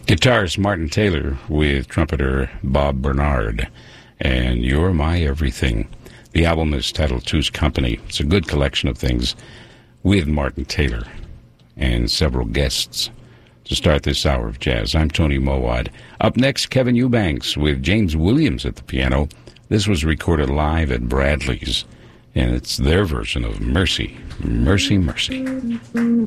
Guitarist Martin Taylor with trumpeter Bob Bernard, and You're My Everything. The album is titled Two's Company. It's a good collection of things with Martin Taylor and several guests to start this hour of jazz. I'm Tony Mowat. Up next, Kevin Eubanks with James Williams at the piano. This was recorded live at Bradley's, and it's their version of Mercy, Mercy, Mercy.